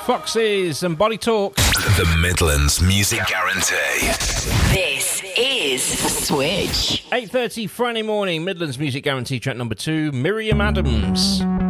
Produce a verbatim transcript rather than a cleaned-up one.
Foxes and Body Talk. The Midlands Music Guarantee. This is Switch. eight thirty Friday morning, Midlands Music Guarantee track number two, Miriam Adams.